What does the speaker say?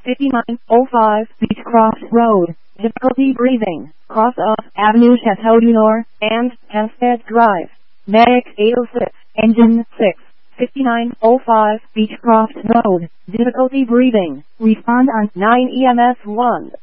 5905 Beechcroft Road. Difficulty breathing. Cross off Avenue Chateau du Nord and Hampstead Drive. Medic 806. Engine 6. 5905 Beechcroft Road. Difficulty breathing. Respond on 9 EMS 1.